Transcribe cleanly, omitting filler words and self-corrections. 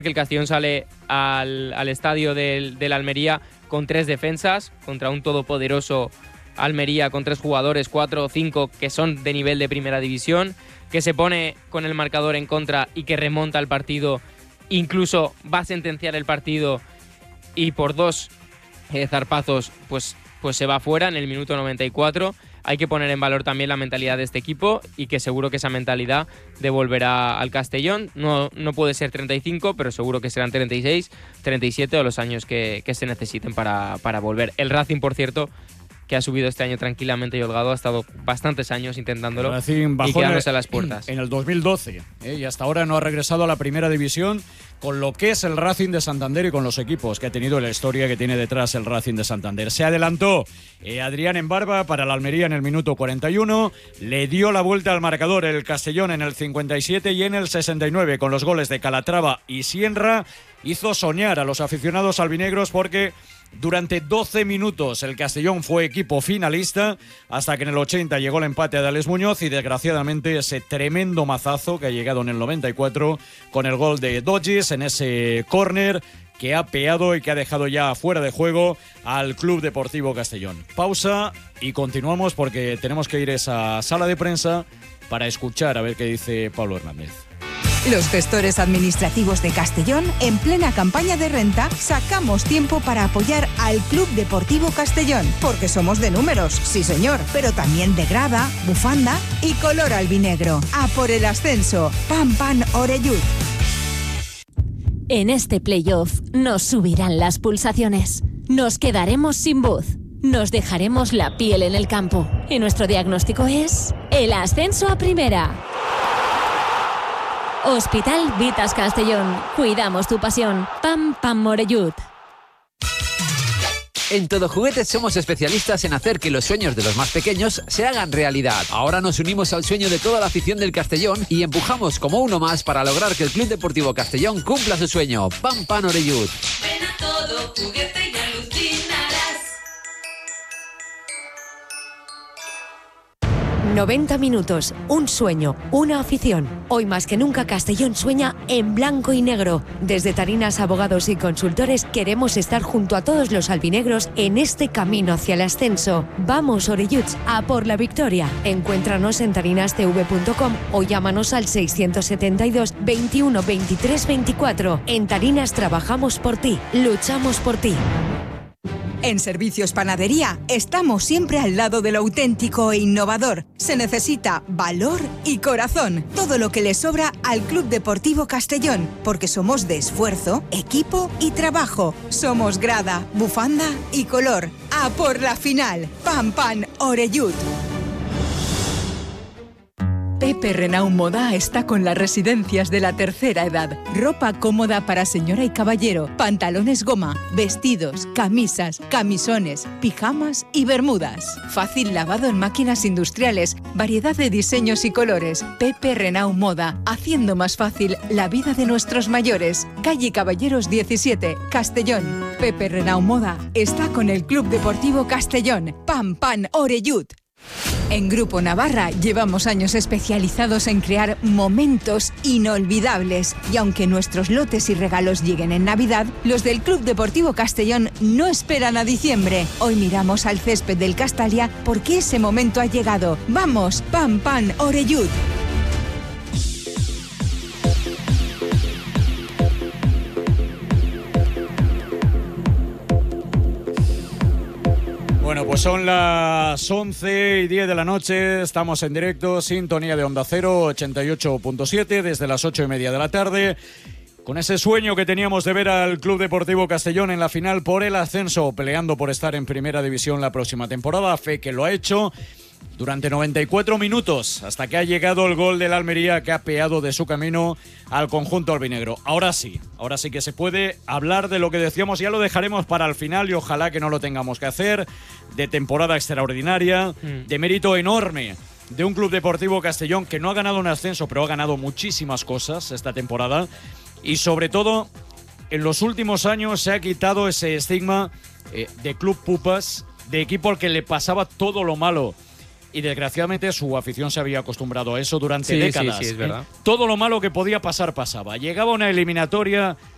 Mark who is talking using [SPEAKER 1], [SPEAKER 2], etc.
[SPEAKER 1] que el Castellón sale al estadio del Almería con 3 defensas contra un todopoderoso Almería con 3 jugadores, 4 o 5 que son de nivel de primera división, que se pone con el marcador en contra y que remonta el partido, incluso va a sentenciar el partido y por 2 zarpazos pues se va fuera en el minuto 94. Hay que poner en valor también la mentalidad de este equipo y que seguro que esa mentalidad devolverá al Castellón. No puede ser 35, pero seguro que serán 36, 37 o los años que se necesiten para volver. El Racing, por cierto, que ha subido este año tranquilamente y holgado, ha estado bastantes años intentándolo y quedándose a las puertas.
[SPEAKER 2] En el 2012, y hasta ahora no ha regresado a la primera división, con lo que es el Racing de Santander y con los equipos que ha tenido y la historia que tiene detrás el Racing de Santander. Se adelantó Adrián en Barba para la Almería en el minuto 41, le dio la vuelta al marcador el Castellón en el 57 y en el 69 con los goles de Calatrava y Sienra hizo soñar a los aficionados albinegros porque durante 12 minutos el Castellón fue equipo finalista hasta que en el 80 llegó el empate de Alex Muñoz y desgraciadamente ese tremendo mazazo que ha llegado en el 94 con el gol de Dodges en ese córner que ha peado y que ha dejado ya fuera de juego al Club Deportivo Castellón. Pausa y continuamos porque tenemos que ir a esa sala de prensa para escuchar a ver qué dice Pablo Hernández.
[SPEAKER 3] Los gestores administrativos de Castellón, en plena campaña de renta, sacamos tiempo para apoyar al Club Deportivo Castellón, porque somos de números, sí señor, pero también de grada, bufanda y color albinegro. A por el ascenso, Pampan Oreyud.
[SPEAKER 4] En este playoff nos subirán las pulsaciones, nos quedaremos sin voz, nos dejaremos la piel en el campo y nuestro diagnóstico es el ascenso a primera. Hospital Vitas Castellón. Cuidamos tu pasión. Pam Oreyud.
[SPEAKER 5] En Todo Juguetes somos especialistas en hacer que los sueños de los más pequeños se hagan realidad. Ahora nos unimos al sueño de toda la afición del Castellón y empujamos como uno más para lograr que el Club Deportivo Castellón cumpla su sueño. Pam Oreyud.
[SPEAKER 6] Ven a Todo Juguete y alucinarás.
[SPEAKER 4] 90 minutos, un sueño, una afición. Hoy más que nunca Castellón sueña en blanco y negro. Desde Tarinas Abogados y Consultores queremos estar junto a todos los albinegros en este camino hacia el ascenso. Vamos Oreyuds, a por la victoria. Encuéntranos en tarinastv.com o llámanos al 672 21 23 24. En Tarinas trabajamos por ti, luchamos por ti.
[SPEAKER 3] En Servicios Panadería estamos siempre al lado de lo auténtico e innovador. Se necesita valor y corazón, todo lo que le sobra al Club Deportivo Castellón, porque somos de esfuerzo, equipo y trabajo. Somos grada, bufanda y color. ¡A por la final! Pam Oreyud. Pepe Renault Moda está con las residencias de la tercera edad. Ropa cómoda para señora y caballero, pantalones goma, vestidos, camisas, camisones, pijamas y bermudas. Fácil lavado en máquinas industriales, variedad de diseños y colores. Pepe Renault Moda, haciendo más fácil la vida de nuestros mayores. Calle Caballeros 17, Castellón. Pepe Renault Moda está con el Club Deportivo Castellón. Pam Oreyud. En Grupo Navarra llevamos años especializados en crear momentos inolvidables y aunque nuestros lotes y regalos lleguen en Navidad, los del Club Deportivo Castellón no esperan a diciembre. Hoy miramos al césped del Castalia porque ese momento ha llegado. ¡Vamos! ¡Pam Oreyud!
[SPEAKER 2] Bueno, pues son las 11:10 de la noche, estamos en directo, sintonía de Onda Cero, 88.7, desde las 8:30 de la tarde, con ese sueño que teníamos de ver al Club Deportivo Castellón en la final por el ascenso, peleando por estar en Primera División la próxima temporada, fe que lo ha hecho durante 94 minutos, hasta que ha llegado el gol del Almería que ha peado de su camino al conjunto albinegro. Ahora sí que se puede hablar de lo que decíamos, ya lo dejaremos para el final y ojalá que no lo tengamos que hacer, de temporada extraordinaria, de mérito enorme de un Club Deportivo Castellón que no ha ganado un ascenso, pero ha ganado muchísimas cosas esta temporada y sobre todo en los últimos años se ha quitado ese estigma de club pupas, de equipo al que le pasaba todo lo malo. Y desgraciadamente su afición se había acostumbrado a eso durante décadas.
[SPEAKER 1] Sí, es verdad.
[SPEAKER 2] Todo lo malo que podía pasar, pasaba. Llegaba una eliminatoria,